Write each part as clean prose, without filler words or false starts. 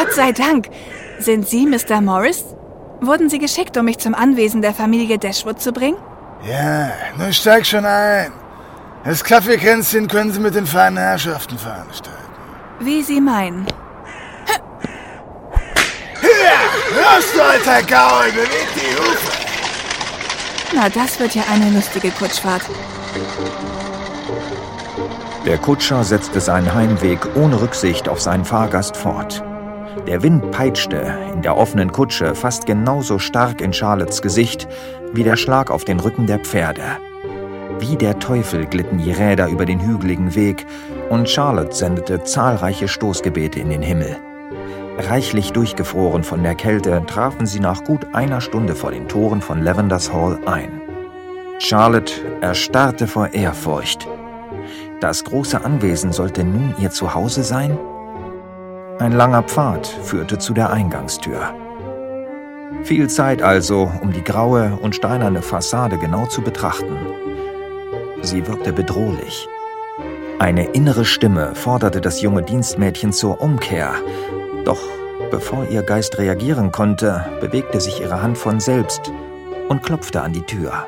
Gott sei Dank. Sind Sie Mr. Morris? Wurden Sie geschickt, um mich zum Anwesen der Familie Dashwood zu bringen? Ja, nun steig schon ein. Das Kaffeekränzchen können Sie mit den feinen Herrschaften veranstalten. Wie Sie meinen. Los, du alter Gaul, beweg die Hufe! Na, das wird ja eine lustige Kutschfahrt. Der Kutscher setzte seinen Heimweg ohne Rücksicht auf seinen Fahrgast fort. Der Wind peitschte in der offenen Kutsche fast genauso stark in Charlottes Gesicht wie der Schlag auf den Rücken der Pferde. Wie der Teufel glitten die Räder über den hügeligen Weg und Charlotte sendete zahlreiche Stoßgebete in den Himmel. Reichlich durchgefroren von der Kälte trafen sie nach gut einer Stunde vor den Toren von Lavenders Hall ein. Charlotte erstarrte vor Ehrfurcht. Das große Anwesen sollte nun ihr Zuhause sein? Ein langer Pfad führte zu der Eingangstür. Viel Zeit also, um die graue und steinerne Fassade genau zu betrachten. Sie wirkte bedrohlich. Eine innere Stimme forderte das junge Dienstmädchen zur Umkehr. Doch bevor ihr Geist reagieren konnte, bewegte sich ihre Hand von selbst und klopfte an die Tür.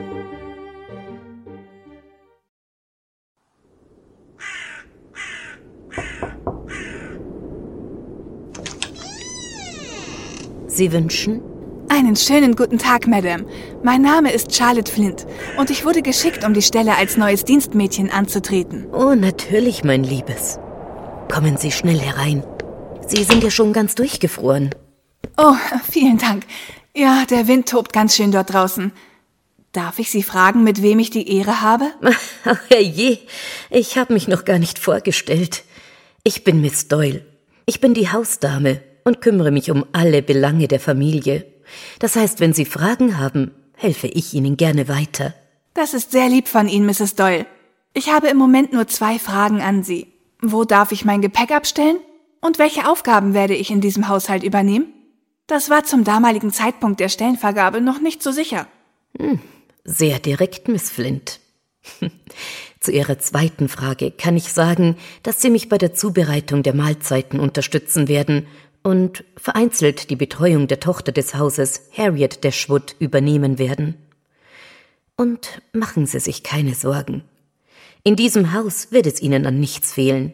Sie wünschen? Einen schönen guten Tag, Madame. Mein Name ist Charlotte Flint und ich wurde geschickt, um die Stelle als neues Dienstmädchen anzutreten. Oh, natürlich, mein Liebes. Kommen Sie schnell herein. Sie sind ja schon ganz durchgefroren. Oh, vielen Dank. Ja, der Wind tobt ganz schön dort draußen. Darf ich Sie fragen, mit wem ich die Ehre habe? Ach, herrje, ich habe mich noch gar nicht vorgestellt. Ich bin Miss Doyle. Ich bin die Hausdame und kümmere mich um alle Belange der Familie. Das heißt, wenn Sie Fragen haben, helfe ich Ihnen gerne weiter. Das ist sehr lieb von Ihnen, Mrs. Doyle. Ich habe im Moment nur 2 Fragen an Sie. Wo darf ich mein Gepäck abstellen? Und welche Aufgaben werde ich in diesem Haushalt übernehmen? Das war zum damaligen Zeitpunkt der Stellenvergabe noch nicht so sicher. Sehr direkt, Miss Flint. Zu Ihrer zweiten Frage kann ich sagen, dass Sie mich bei der Zubereitung der Mahlzeiten unterstützen werden und vereinzelt die Betreuung der Tochter des Hauses, Harriet Dashwood, übernehmen werden. Und machen Sie sich keine Sorgen. In diesem Haus wird es Ihnen an nichts fehlen.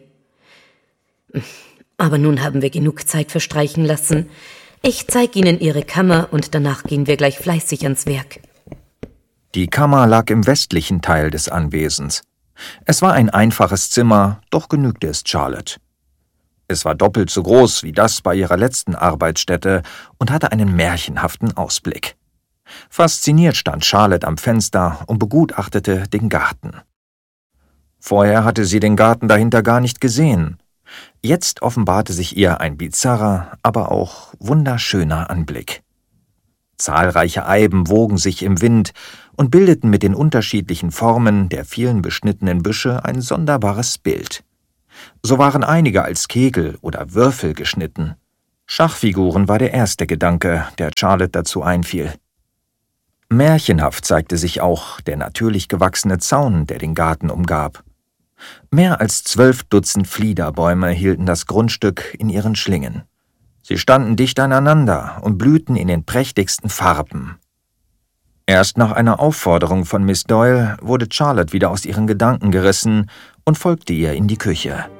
Aber nun haben wir genug Zeit verstreichen lassen. Ich zeige Ihnen Ihre Kammer und danach gehen wir gleich fleißig ans Werk. Die Kammer lag im westlichen Teil des Anwesens. Es war ein einfaches Zimmer, doch genügte es Charlotte. Es war doppelt so groß wie das bei ihrer letzten Arbeitsstätte und hatte einen märchenhaften Ausblick. Fasziniert stand Charlotte am Fenster und begutachtete den Garten. Vorher hatte sie den Garten dahinter gar nicht gesehen. Jetzt offenbarte sich ihr ein bizarrer, aber auch wunderschöner Anblick. Zahlreiche Eiben wogen sich im Wind und bildeten mit den unterschiedlichen Formen der vielen beschnittenen Büsche ein sonderbares Bild. So waren einige als Kegel oder Würfel geschnitten. Schachfiguren war der erste Gedanke, der Charlotte dazu einfiel. Märchenhaft zeigte sich auch der natürlich gewachsene Zaun, der den Garten umgab. Mehr als 12 Dutzend Fliederbäume hielten das Grundstück in ihren Schlingen. Sie standen dicht aneinander und blühten in den prächtigsten Farben. Erst nach einer Aufforderung von Miss Doyle wurde Charlotte wieder aus ihren Gedanken gerissen und folgte ihr in die Küche.